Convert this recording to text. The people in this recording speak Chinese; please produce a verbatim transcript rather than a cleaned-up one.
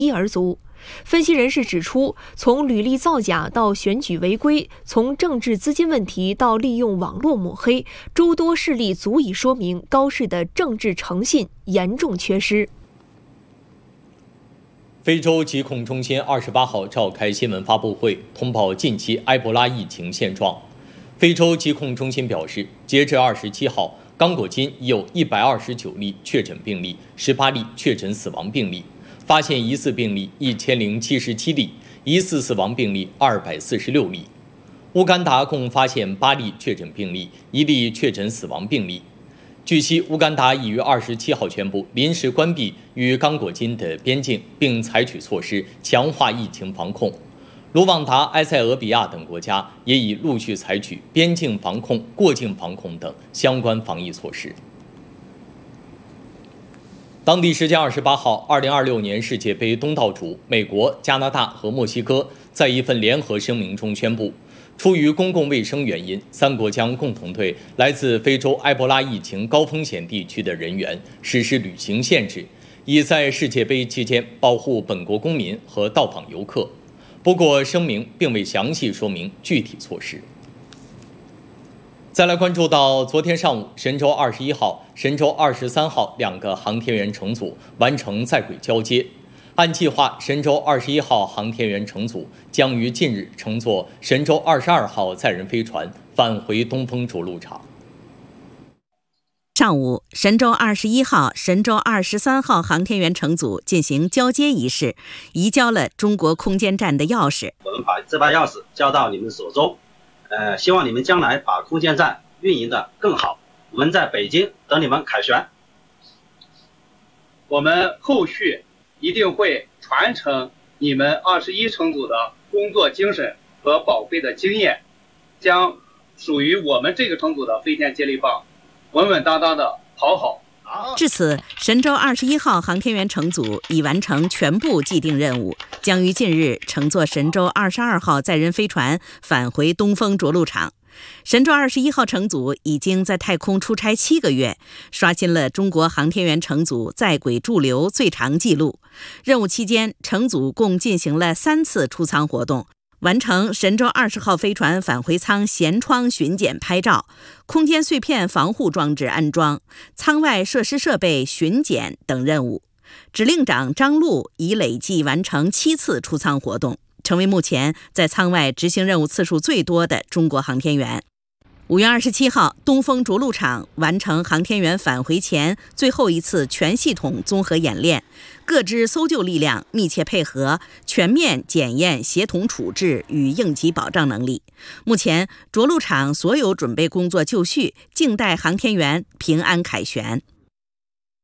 一而足。分析人士指出，从履历造假到选举违规，从政治资金问题到利用网络抹黑，诸多事例足以说明高市的政治诚信严重缺失。 非洲疾控中心二十八号召开新闻发布会，通报近期埃博拉疫情现状。非洲疾控中心表示，截至二十七号，刚果金已有一百二十九例确诊病例，十八例确诊死亡病例。发现疑似病例一千零七十七例，疑似死亡病例二百四十六例。乌干达共发现八例确诊病例，一例确诊死亡病例。据悉，乌干达已于二十七号宣布临时关闭与刚果金的边境，并采取措施强化疫情防控。卢旺达、埃塞俄比亚等国家也已陆续采取边境防控、过境防控等相关防疫措施。当地时间二十八号，二零二六年世界杯东道主美国、加拿大和墨西哥在一份联合声明中宣布，出于公共卫生原因，三国将共同对来自非洲埃博拉疫情高风险地区的人员实施旅行限制，以在世界杯期间保护本国公民和到访游客。不过，声明并未详细说明具体措施。再来关注到昨天上午，神舟二十一号、神舟二十三号两个航天员乘组完成在轨交接。按计划，神舟二十一号航天员乘组将于近日乘坐神舟二十二号载人飞船返回东风着陆场。 上午，神舟二十一号、神舟二十三号航天员乘组进行交接仪式，移交了中国空间站的钥匙。 我们把这把钥匙交到你们手中。呃，希望你们将来把空间站运营的更好。我们在北京等你们凯旋。 我们后续一定会传承你们二十一乘组的工作精神和宝贵的经验，将属于我们这个乘组的飞天接力棒稳稳当当的跑好。 至此，神舟二十一号航天员乘组已完成全部既定任务，将于近日乘坐神舟二十二号载人飞船返回东风着陆场。神舟二十一号乘组已经在太空出差七个月，刷新了中国航天员乘组在轨驻留最长纪录。任务期间，乘组共进行了三次出舱活动，完成神舟二十号飞船返回舱舷窗巡检拍照、空间碎片防护装置安装、舱外设施设备巡检等任务。指令长张璐已累计完成七次出舱活动，成为目前在舱外执行任务次数最多的中国航天员。五月二十七号，东风着陆场完成航天员返回前最后一次全系统综合演练，各支搜救力量密切配合，全面检验协同处置与应急保障能力。目前，着陆场所有准备工作就绪，静待航天员平安凯旋。